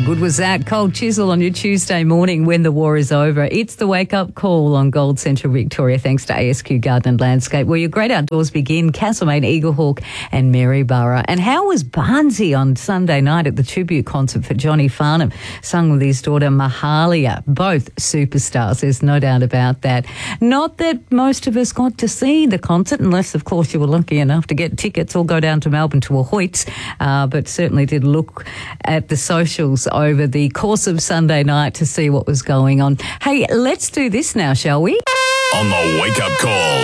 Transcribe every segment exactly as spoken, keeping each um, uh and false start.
good was that? Cold Chisel on your Tuesday morning when the war is over. It's the wake-up call on Gold Central Victoria, thanks to A S Q Garden and Landscape, where your great outdoors begin. Castlemaine, Eaglehawk and Maryborough. And how was Barnsey on Sunday night at the tribute concert for Johnny Farnham, sung with his daughter Mahalia? Both superstars, there's no doubt about that. Not that most of us got to see the concert, unless, of course, you were lucky enough to get tickets or go down to Melbourne to a Hoyts, uh, but certainly did look at the socials over the course of Sunday night to see what was going on. Hey, let's do this now, shall we? On the wake-up call,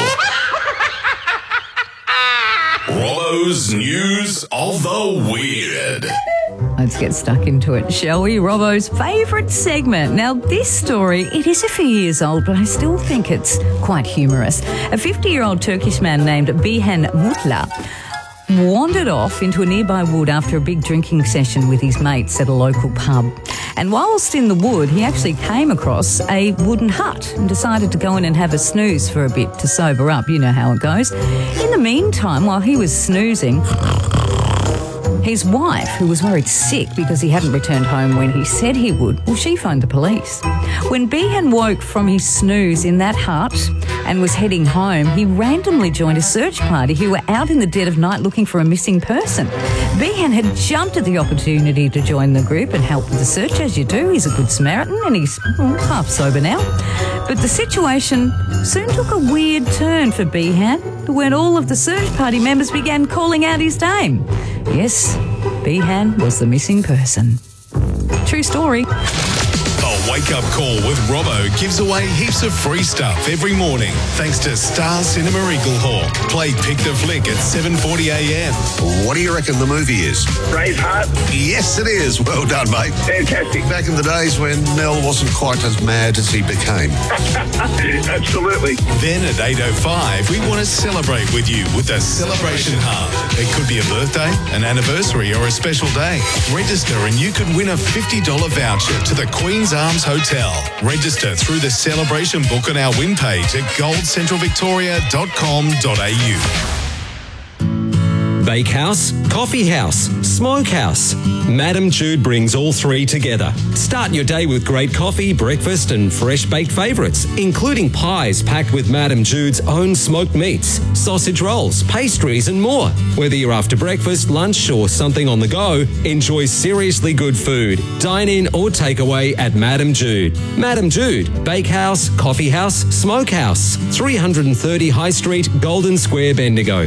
Robbo's News of the Weird. Let's get stuck into it, shall we? Robbo's favourite segment. Now, this story, it is a few years old, but I still think it's quite humorous. A fifty-year-old Turkish man named Bihan Mutla wandered off into a nearby wood after a big drinking session with his mates at a local pub. And whilst in the wood, he actually came across a wooden hut and decided to go in and have a snooze for a bit to sober up. You know how it goes. In the meantime, while he was snoozing, his wife, who was worried sick because he hadn't returned home when he said he would, well, she phoned the police. When Bihan woke from his snooze in that hut and was heading home, he randomly joined a search party who were out in the dead of night looking for a missing person. Bihan had jumped at the opportunity to join the group and help with the search, as you do. He's a good Samaritan and he's well, half sober now. But the situation soon took a weird turn for Bihan when all of the search party members began calling out his name. Yes, Bihan was the missing person. True story. The wake-up call with Robbo gives away heaps of free stuff every morning thanks to Star Cinema Eaglehawk. Play Pick the Flick at seven forty a m. What do you reckon the movie is? Braveheart. Yes, it is. Well done, mate. Fantastic. Back in the days when Mel wasn't quite as mad as he became. Absolutely. Then at eight oh five, we want to celebrate with you with the Celebration Hub. It could be a birthday, an anniversary or a special day. Register and you could win a fifty dollars voucher to the Queen's Arms Hotel. Register through the celebration book on our win page at gold central victoria dot com dot a u. Bakehouse, coffee house, smokehouse. Madam Jude brings all three together. Start your day with great coffee, breakfast and fresh baked favourites, including pies packed with Madam Jude's own smoked meats, sausage rolls, pastries and more. Whether you're after breakfast, lunch or something on the go, enjoy seriously good food. Dine in or take away at Madam Jude. Madam Jude, Bakehouse, Coffee House, Smokehouse, three thirty High Street, Golden Square, Bendigo.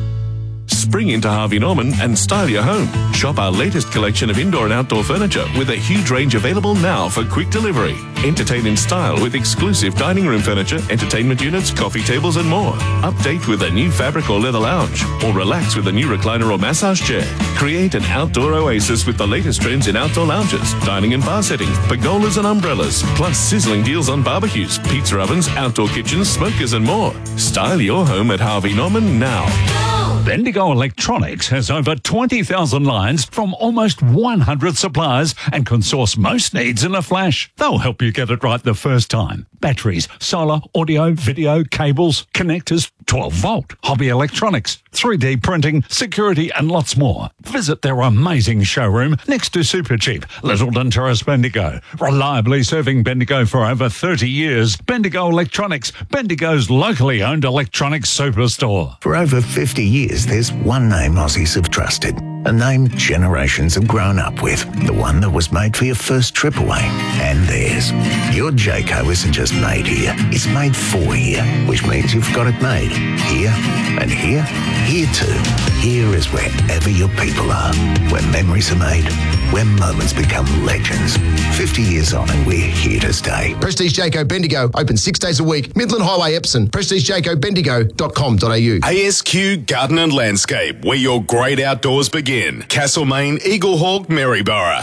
Spring into Harvey Norman and style your home. Shop our latest collection of indoor and outdoor furniture with a huge range available now for quick delivery. Entertain in style with exclusive dining room furniture, entertainment units, coffee tables and more. Update with a new fabric or leather lounge, or relax with a new recliner or massage chair. Create an outdoor oasis with the latest trends in outdoor lounges, dining and bar settings, pergolas and umbrellas, plus sizzling deals on barbecues, pizza ovens, outdoor kitchens, smokers and more. Style your home at Harvey Norman now. Bendigo Electronics has over twenty thousand lines from almost one hundred suppliers and can source most needs in a flash. They'll help you get it right the first time. Batteries, solar, audio, video, cables, connectors, twelve volt, hobby electronics, three D printing, security and lots more. Visit their amazing showroom next to Supercheap, Littleton Terrace, Bendigo. Reliably serving Bendigo for over thirty years. Bendigo Electronics, Bendigo's locally owned electronics superstore. For over fifty years, there's one name Aussies have trusted. A name generations have grown up with. The one that was made for your first trip away. And theirs. Your Jayco isn't just made here. It's made for here. Which means you've got it made. Here and here. Here too. Here is wherever your people are. Where memories are made. Where moments become legends. fifty years on and we're here to stay. Prestige Jayco Bendigo. Open six days a week. Midland Highway, Epsom. prestige jayco bendigo dot com dot a u. A S Q Garden and Landscape, where your great outdoors begin. Castlemaine, Eaglehawk, Maryborough.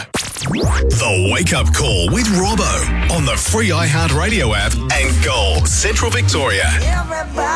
The Wake Up Call with Robbo on the free iHeartRadio app and Gold Central Victoria.